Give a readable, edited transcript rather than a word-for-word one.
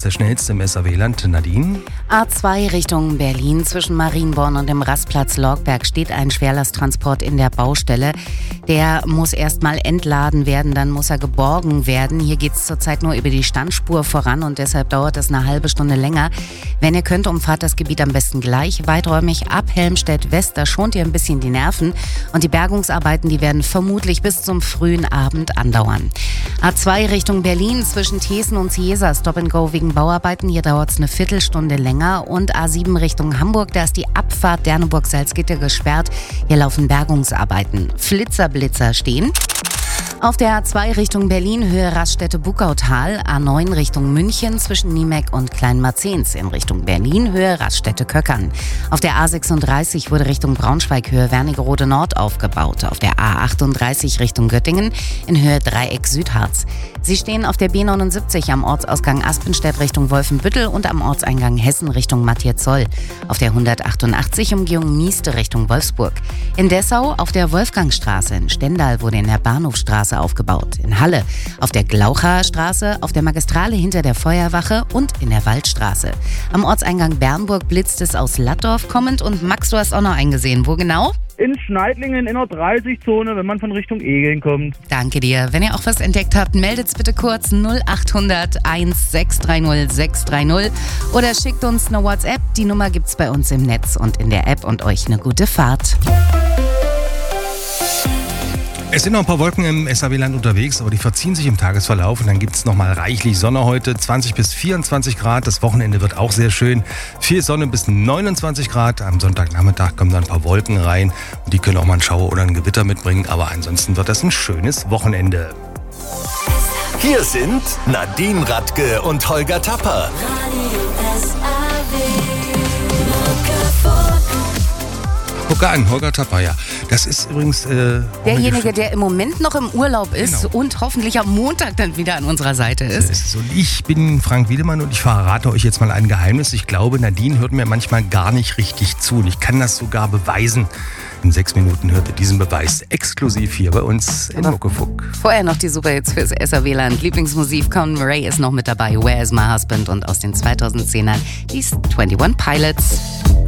der schnellste im SAW-Land, Nadine? A2 Richtung Berlin. Zwischen Marienborn und dem Rastplatz Lorgberg steht ein Schwerlasttransport in der Baustelle. Der muss erstmal entladen werden, dann muss er geborgen werden. Hier geht es zurzeit nur über die Standspur voran und deshalb dauert es eine halbe Stunde länger. Wenn ihr könnt, umfahrt das Gebiet am besten gleich weiträumig ab Helmstedt-West. Da schont ihr ein bisschen die Nerven. Und die Bergungsarbeiten, die werden vermutlich bis zum frühen Abend andauern. A2 Richtung Berlin. Zwischen Thesen und Ciesa Stop and Go wegen Bauarbeiten. Hier dauert es eine Viertelstunde länger. Und A7 Richtung Hamburg. Da ist die Abfahrt Derneburg-Salzgitter gesperrt. Hier laufen Bergungsarbeiten. Blitzer stehen. Auf der A2 Richtung Berlin, Höhe Raststätte-Buckautal, A9 Richtung München zwischen Niemeck und Kleinmarzens in Richtung Berlin, Höhe Raststätte-Köckern. Auf der A36 wurde Richtung Braunschweig, Höhe Wernigerode Nord aufgebaut. Auf der A38 Richtung Göttingen in Höhe Dreieck Südharz. Sie stehen auf der B79 am Ortsausgang Aspenstedt Richtung Wolfenbüttel und am Ortseingang Hessen Richtung Matthias-Zoll. Auf der 188 Umgehung Mieste Richtung Wolfsburg. In Dessau auf der Wolfgangstraße in Stendal wurde in der Bahnhofstraße aufgebaut. In Halle auf der Glauchaer Straße, auf der Magistrale hinter der Feuerwache und in der Waldstraße. Am Ortseingang Bernburg blitzt es aus Lattdorf kommend und Max, du hast auch noch eingesehen. Wo genau? In Schneidlingen in der 30-Zone, wenn man von Richtung Egeln kommt. Danke dir. Wenn ihr auch was entdeckt habt, meldet's bitte kurz 0800 1630 630 oder schickt uns eine WhatsApp. Die Nummer gibt's bei uns im Netz und in der App und euch eine gute Fahrt. Es sind noch ein paar Wolken im SAW-Land unterwegs, aber die verziehen sich im Tagesverlauf und dann gibt es nochmal reichlich Sonne heute, 20 bis 24 Grad. Das Wochenende wird auch sehr schön. Viel Sonne bis 29 Grad. Am Sonntagnachmittag kommen dann ein paar Wolken rein und die können auch mal einen Schauer oder ein Gewitter mitbringen, aber ansonsten wird das ein schönes Wochenende. Hier sind Nadine Radke und Holger Tapper. Guck an, Holger Tapper, ja. Das ist übrigens... derjenige, der im Moment noch im Urlaub ist, genau, und hoffentlich am Montag dann wieder an unserer Seite ist. Und ich bin Frank Wiedemann und ich verrate euch jetzt mal ein Geheimnis. Ich glaube, Nadine hört mir manchmal gar nicht richtig zu und ich kann das sogar beweisen. In 6 Minuten hört ihr diesen Beweis exklusiv hier bei uns in Muckefuck. Vorher noch die Superhits fürs SAW-Land. Lieblingsmusik, Conn Murray ist noch mit dabei, Where is my husband? Und aus den 2010ern die 21 Pilots.